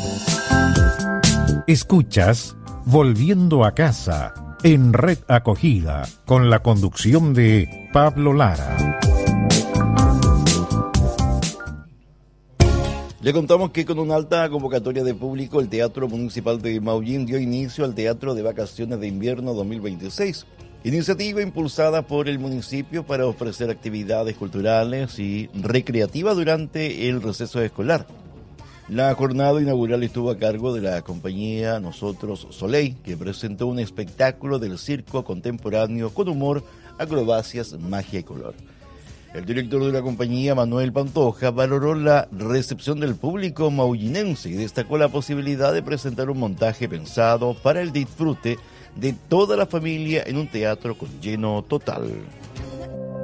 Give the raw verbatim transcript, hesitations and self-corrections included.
Escuchas Volviendo a Casa en Red Acogida con la conducción de Pablo Lara. Le contamos que con una alta convocatoria de público, el Teatro Municipal de Maullín dio inicio al Teatro de Vacaciones de Invierno dos mil veintiséis, iniciativa impulsada por el municipio para ofrecer actividades culturales y recreativas durante el receso escolar. La jornada inaugural estuvo a cargo de la compañía Nosotros Soleil, que presentó un espectáculo del circo contemporáneo con humor, acrobacias, magia y color. El director de la compañía, Manuel Pantoja, valoró la recepción del público maullinense y destacó la posibilidad de presentar un montaje pensado para el disfrute de toda la familia en un teatro con lleno total.